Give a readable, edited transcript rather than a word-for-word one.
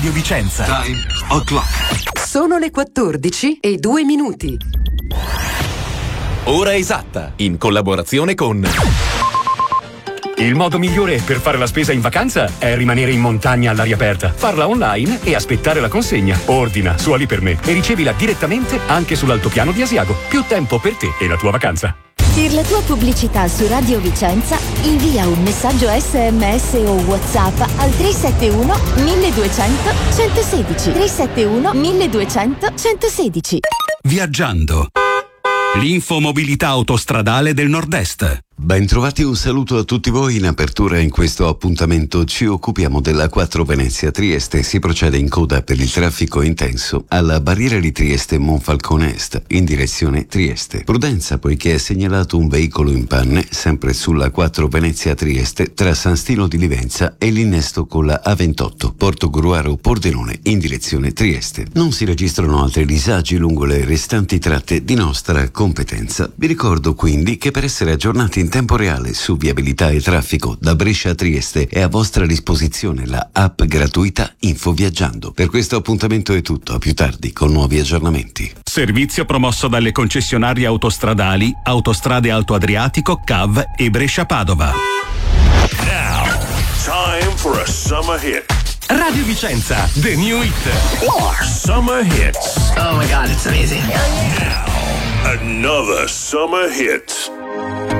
Radio Vicenza. Time o'clock. Sono le 14:02. Ora esatta, in collaborazione con... Il modo migliore per fare la spesa in vacanza è rimanere in montagna all'aria aperta, farla online e aspettare la consegna. Ordina su Ali per me e ricevila direttamente anche sull'altopiano di Asiago. Più tempo per te e la tua vacanza. Per la tua pubblicità su Radio Vicenza, invia un messaggio SMS o WhatsApp al 371 1200 116. 371 1200 116. Viaggiando. L'infomobilità autostradale del Nord-Est. Bentrovati, un saluto a tutti voi. In apertura in questo appuntamento ci occupiamo della 4 Venezia Trieste. Si procede in coda per il traffico intenso alla barriera di Trieste Monfalcone Est in direzione Trieste. Prudenza, poiché è segnalato un veicolo in panne sempre sulla 4 Venezia Trieste tra San Stino di Livenza e l'innesto con la A28 Porto Gruaro Pordenone in direzione Trieste. Non si registrano altri disagi lungo le restanti tratte di nostra competenza. Vi ricordo quindi che per essere aggiornati in tempo reale su viabilità e traffico da Brescia a Trieste è a vostra disposizione la app gratuita Info Viaggiando. Per questo appuntamento è tutto, a più tardi con nuovi aggiornamenti. Servizio promosso dalle concessionarie autostradali Autostrade Alto Adriatico, CAV e Brescia Padova. Now, time for a summer hit. Radio Vicenza, the new hit. Summer hits. Oh my God, it's amazing. Now, another summer hit.